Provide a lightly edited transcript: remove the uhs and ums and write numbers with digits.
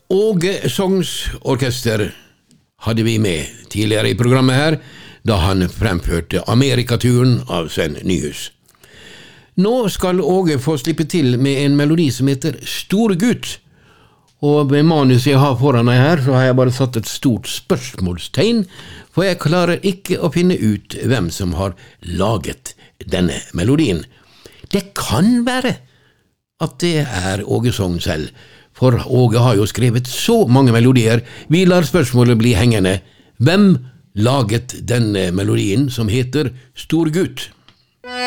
Åge Songs orkester hadde vi med tidligere i programmet her, da han fremførte Amerikaturen av Sven Nyhus. Nå skal Åge få slippe til med en melodi som heter Storgutt, og med manuset jeg har foran meg her, så har jeg bare satt et stort spørsmålstegn, for jeg klarer ikke å finne ut hvem som har laget denne melodien. Det kan være at det er Åge Song selv, for Åge har jo skrevet så mange melodier. Vi lar spørsmålet bli hengende. Hvem laget denne melodien som heter Storgutt?